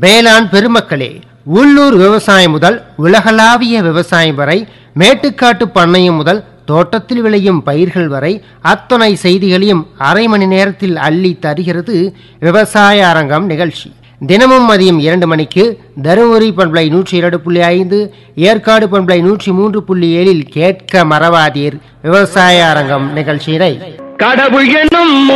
வேளாண் பெருமக்களே, உள்ளூர் விவசாயம் முதல் உலகளாவிய விவசாயம் வரை, மேட்டுக்காட்டு பண்ணையம் முதல் தோட்டத்தில் விளையும் பயிர்கள் வரை அத்தனை செய்திகளையும் அரை மணி நேரத்தில் அள்ளி தருகிறது விவசாய அரங்கம் நிகழ்ச்சி. தினமும் மதியம் 2 மணிக்கு தருமபுரி பண்பலை 102.5, ஏற்காடு பண்பலை 103.7 கேட்க மறவாதீர் விவசாய அரங்கம் நிகழ்ச்சியினை. கடவுள் என்னும்